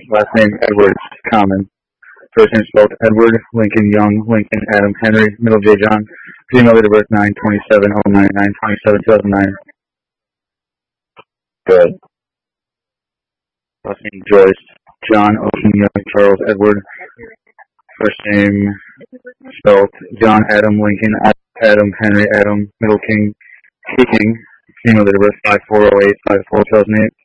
Last name Edwards, common. First name spelled Edward, Lincoln, Young, Lincoln, Adam, Henry, middle J. John. Female date of birth 9/27/09, 9/27/2009. Good. Last name Joyce, John, Ocean, Young, Charles, Edward. First name spelled John, Adam, Lincoln, Adam, Henry, Adam, middle King, King. Female date of birth 5/4/08, 5/4/2008.